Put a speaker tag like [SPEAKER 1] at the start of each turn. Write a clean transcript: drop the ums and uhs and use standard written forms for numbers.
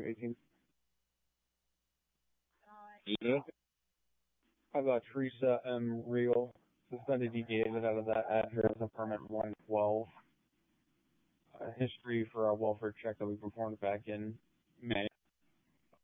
[SPEAKER 1] 18th.
[SPEAKER 2] Yeah.
[SPEAKER 1] How about Teresa M. Real, suspended deviated out of that address on permit 112. History for a welfare check that we performed back in May.